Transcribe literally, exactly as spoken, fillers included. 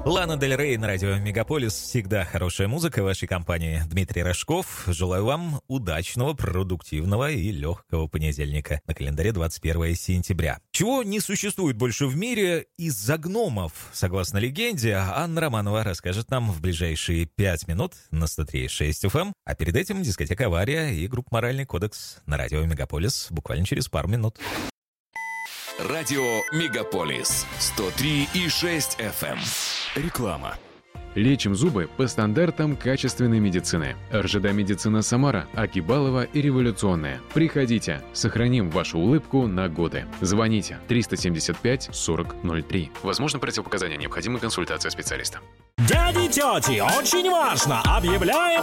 Лана Дель Рей на радио Мегаполис. Всегда хорошая музыка в вашей компании. Дмитрий Рожков. Желаю вам удачного, продуктивного и легкого понедельника. На календаре двадцать первое сентября. Чего не существует больше в мире из-за гномов? Согласно легенде, Анна Романова расскажет нам в ближайшие пять минут на сто три и шесть эф эм. А перед этим дискотека «Авария» и группа «Моральный кодекс» на радио Мегаполис буквально через пару минут. Радио Мегаполис сто три и шесть эф эм. Реклама. Лечим зубы по стандартам качественной медицины. РЖД Медицина Самара, Акибалова и Революционная. Приходите, сохраним вашу улыбку на годы. Звоните триста семьдесят пять сорок ноль три. Возможно, противопоказания, необходима консультация специалиста. Дяди, тети, очень важно! Объявляем